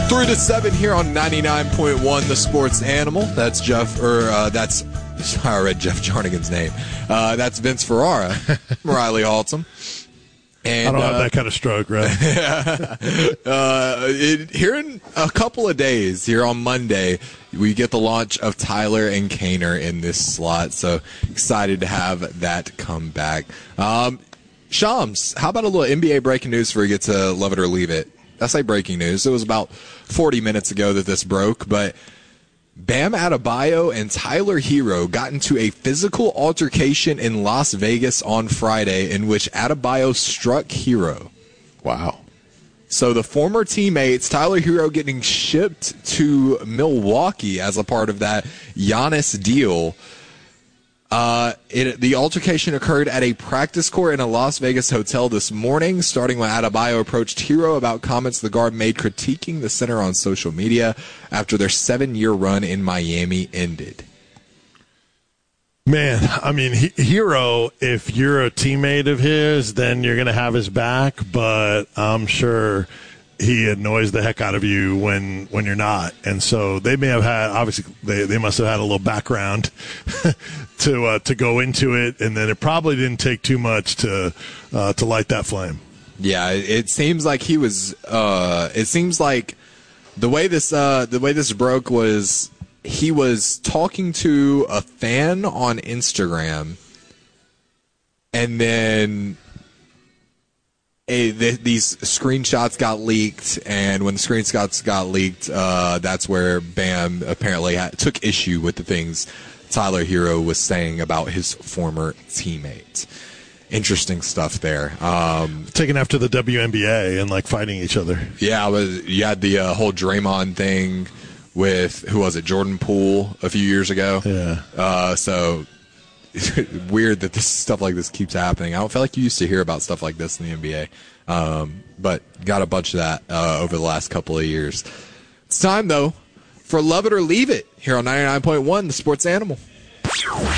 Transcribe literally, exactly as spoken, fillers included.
Three to seven here on ninety-nine point one, The Sports Animal. That's Jeff, or uh, that's, I read Jeff Jarnigan's name. Uh, that's Vince Ferrara, Riley Haltom. And, I don't uh, have that kind of stroke, right? uh, it, here in a couple of days, here on Monday, we get the launch of Tyler and Kaner in this slot. So excited to have that come back. Um, Shams, how about a little N B A breaking news before we get to Love It or Leave It? I say breaking news. It was about forty minutes ago that this broke, but Bam Adebayo and Tyler Hero got into a physical altercation in Las Vegas on Friday in which Adebayo struck Hero. Wow. So the former teammates, Tyler Hero getting shipped to Milwaukee as a part of that Giannis deal. Uh, it, the altercation occurred at a practice court in a Las Vegas hotel this morning, starting when Adebayo approached Hero about comments the guard made critiquing the center on social media after their seven-year run in Miami ended. Man, I mean, he, Hero, if you're a teammate of his, then you're going to have his back, but I'm sure he annoys the heck out of you when, when you're not. And so they may have had, obviously, they, they must have had a little background to uh, to go into it, and then it probably didn't take too much to uh, to light that flame. Yeah, it seems like he was, uh, it seems like the way this, uh, the way this broke was he was talking to a fan on Instagram, and then A, the, these screenshots got leaked, and when the screenshots got leaked, uh, that's where Bam apparently had, took issue with the things Tyler Hero was saying about his former teammate. Interesting stuff there. Um, Taking after the W N B A and like fighting each other. yeah, it was, you had the uh, whole Draymond thing with, who was it, Jordan Poole a few years ago. Yeah. Uh, so weird that this stuff like this keeps happening. I don't feel like you used to hear about stuff like this in the N B A, um, but got a bunch of that uh, over the last couple of years. It's time, though, for Love It or Leave It here on ninety-nine point one, The Sports Animal.